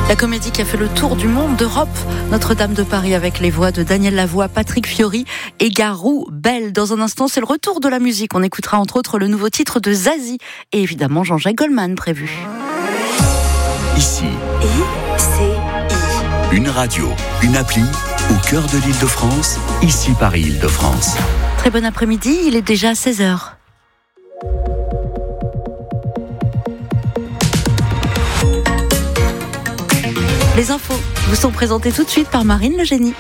La comédie qui a fait le tour du monde, d'Europe, Notre-Dame de Paris, avec les voix de Daniel Lavoie, Patrick Fiori et Garou Bell. Dans un instant, c'est le retour de la musique. On écoutera entre autres le nouveau titre de Zazie et évidemment Jean-Jacques Goldman prévu. Ici, ICI. Une radio, une appli, au cœur de l'Île-de-France, ici Paris-Île-de-France. Très bon après-midi, il est déjà 16h. Les infos vous sont présentées tout de suite par Marine Le Génie.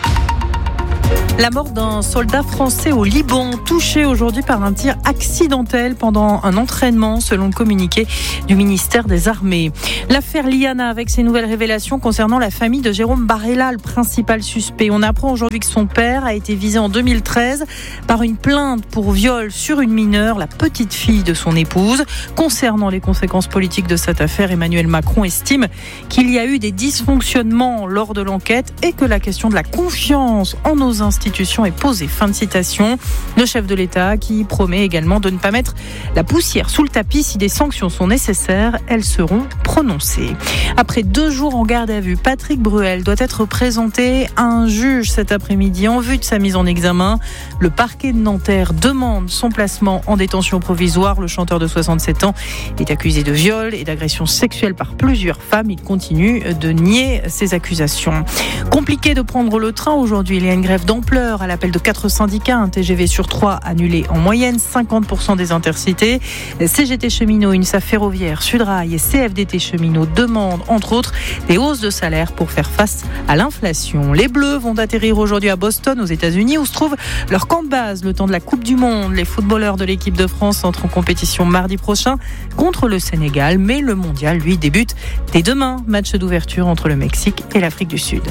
La mort d'un soldat français au Liban, touché aujourd'hui par un tir accidentel pendant un entraînement, selon le communiqué du ministère des Armées. L'affaire Liana avec ses nouvelles révélations concernant la famille de Jérôme Barella, le principal suspect. On apprend aujourd'hui que son père a été visé en 2013 par une plainte pour viol sur une mineure, la petite fille de son épouse. Concernant les conséquences politiques de cette affaire, Emmanuel Macron estime qu'il y a eu des dysfonctionnements lors de l'enquête et que la question de la confiance en nos institutions est posée. Fin de citation. Le chef de l'État qui promet également de ne pas mettre la poussière sous le tapis si des sanctions sont nécessaires, elles seront prononcées. Après 2 jours en garde à vue, Patrick Bruel doit être présenté à un juge cet après-midi en vue de sa mise en examen. Le parquet de Nanterre demande son placement en détention provisoire. Le chanteur de 67 ans est accusé de viol et d'agression sexuelle par plusieurs femmes. Il continue de nier ces accusations. Compliqué de prendre le train aujourd'hui. Il y a une grève d'ampleur à l'appel de 4 syndicats, un TGV sur 3 annulé en moyenne, 50% des intercités. CGT Cheminots, UNSA Ferroviaire, Sudrail et CFDT Cheminots demandent entre autres des hausses de salaire pour faire face à l'inflation. Les Bleus vont atterrir aujourd'hui à Boston, aux États-Unis, où se trouve leur camp de base le temps de la Coupe du Monde. Les footballeurs de l'équipe de France entrent en compétition mardi prochain contre le Sénégal, mais le mondial, lui, débute dès demain. Match d'ouverture entre le Mexique et l'Afrique du Sud.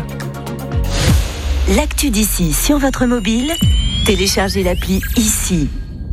L'actu d'ici sur votre mobile, téléchargez l'appli ICI.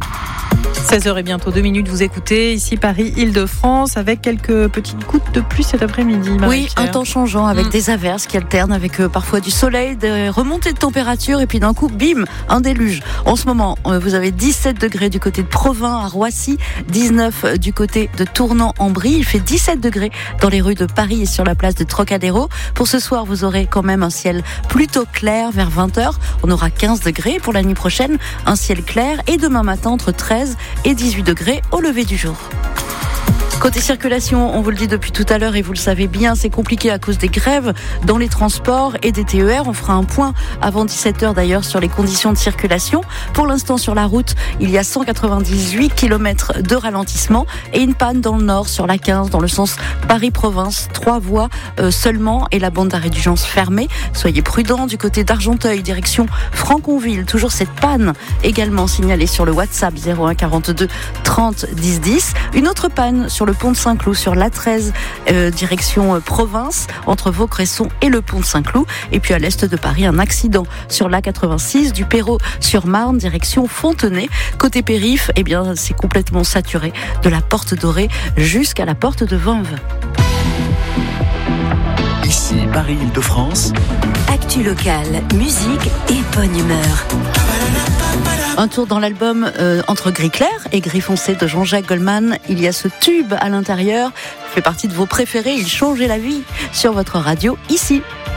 16h et bientôt 2 minutes, vous écoutez ici Paris, Île-de-France, avec quelques petites gouttes de pluie cet après-midi. Oui, un temps changeant avec des averses qui alternent avec parfois du soleil, des remontées de température et puis d'un coup, bim, un déluge. En ce moment, vous avez 17 degrés du côté de Provins à Roissy, 19 du côté de Tournan-en-Brie. Il fait 17 degrés dans les rues de Paris et sur la place de Trocadéro. Pour ce soir, vous aurez quand même un ciel plutôt clair vers 20h. On aura 15 degrés pour la nuit prochaine, un ciel clair et demain matin entre 13 et 18 degrés au lever du jour. Côté circulation, on vous le dit depuis tout à l'heure et vous le savez bien, c'est compliqué à cause des grèves dans les transports et des TER. On fera un point avant 17h d'ailleurs sur les conditions de circulation. Pour l'instant sur la route, il y a 198 km de ralentissement et une panne dans le nord sur la 15 dans le sens Paris-Province. 3 voies seulement et la bande d'arrêt d'urgence fermée. Soyez prudents du côté d'Argenteuil, direction Franconville. Toujours cette panne également signalée sur le WhatsApp 01 42 30 10 10. Une autre panne sur le pont de Saint-Cloud sur l'A13 direction province entre Vaucresson et le pont de Saint-Cloud. Et puis à l'est de Paris, un accident sur l'A86 du Perrot-sur-Marne direction Fontenay. Côté périph', eh bien c'est complètement saturé de la Porte Dorée jusqu'à la Porte de Vanves. Ici Paris-Île-de-France. Actu locale, musique et bonne humeur. Un tour dans l'album entre gris clair et gris foncé de Jean-Jacques Goldman. Il y a ce tube à l'intérieur, fait partie de vos préférés. Il changeait la vie sur votre radio ici.